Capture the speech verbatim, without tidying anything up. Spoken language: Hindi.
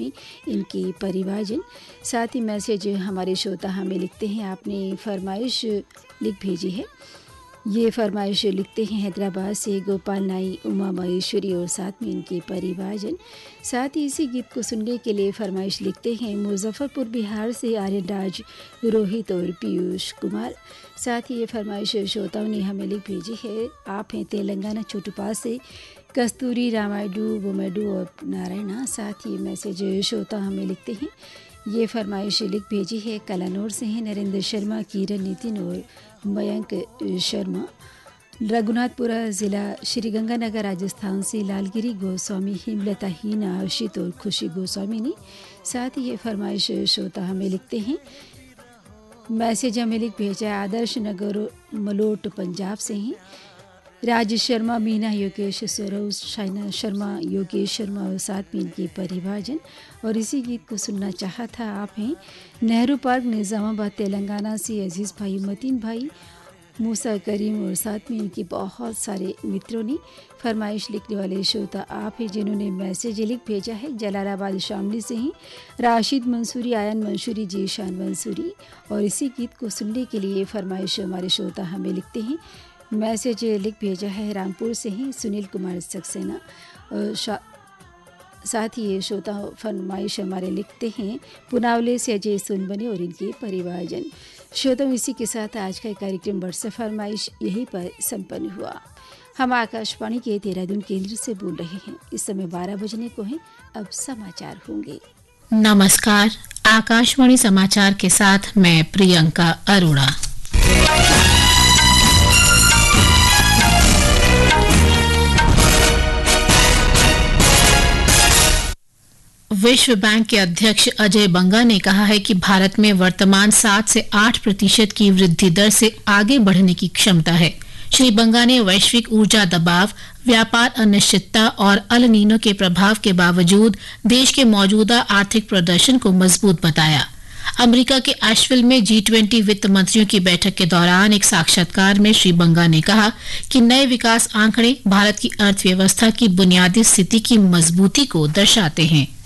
में इनके परिवारजन। साथ ही मैसेज हमारे श्रोता हमें लिखते हैं, आपने फरमाइश लिख भेजी है। ये फरमाइश लिखते हैं हैदराबाद से गोपाल नाई, उमा महेश्वरी और साथ में इनके परिवारजन। साथ ही इसी गीत को सुनने के लिए फरमाइश लिखते हैं मुजफ्फरपुर बिहार से आर्यन राज, रोहित और पीयूष कुमार। साथ ही ये फरमाइश श्रोताओं ने हमें लिख भेजी है, आप हैं तेलंगाना छोटूपाल से कस्तूरी, रामायडू, बोमेडू और नारायणा। साथ ही मैसेज श्रोता हमें लिखते हैं, ये फरमाइश लिख भेजी है कलानौर से हैं नरेंद्र शर्मा, किरण, नितिन और मयंक शर्मा। रघुनाथपुरा ज़िला श्रीगंगानगर राजस्थान से लालगिरी गोस्वामी, हिमलता, हीना, हर्षित और खुशी गोस्वामी ने। साथ ही ये फरमाइश श्रोता हमें लिखते हैं, मैसेज हमें लिख भेजा है आदर्श नगर मलोट पंजाब से हैं राज शर्मा, मीना, योगेश, सौरव, शाइना शर्मा, योगेश शर्मा और साथ में इनके परिवारजन। और इसी गीत को सुनना चाहा था, आप हैं नेहरू पार्क निज़ामाबाद तेलंगाना से अजीज़ भाई, मतीन भाई, मूसा करीम और साथ में इनके बहुत सारे मित्रों ने। फरमाइश लिखने वाले श्रोता आप हैं जिन्होंने मैसेज लिख भेजा है जलालाबाद शामली से हैं राशिद मंसूरी, आयन मंसूरी, जीशान मंसूरी। और इसी गीत को सुनने के लिए फरमाइश हमारे श्रोता हमें लिखते हैं, मैसेज लिख भेजा है रामपुर से हैं सुनील कुमार सक्सेना। और साथ ही ये श्रोता फरमाइश हमारे लिखते हैं पुनावले से अजय सोनबने और इनके परिवारजन। श्रोताओं, इसी के साथ आज का कार्यक्रम वर्षा फरमाइश यहीं पर संपन्न हुआ। हम आकाशवाणी के देहरादून केंद्र से बोल रहे हैं। इस समय बारह बजने को है, अब समाचार होंगे। नमस्कार, आकाशवाणी समाचार के साथ मैं प्रियंका अरोड़ा। विश्व बैंक के अध्यक्ष अजय बंगा ने कहा है कि भारत में वर्तमान सात से आठ प्रतिशत की वृद्धि दर से आगे बढ़ने की क्षमता है। श्री बंगा ने वैश्विक ऊर्जा दबाव, व्यापार अनिश्चितता और अल नीनो के प्रभाव के बावजूद देश के मौजूदा आर्थिक प्रदर्शन को मजबूत बताया। अमेरिका के एशविल में जी ट्वेंटी वित्त मंत्रियों की बैठक के दौरान एक साक्षात्कार में श्री बंगा ने कहा कि नए विकास आंकड़े भारत की अर्थव्यवस्था की बुनियादी स्थिति की मजबूती को दर्शाते हैं।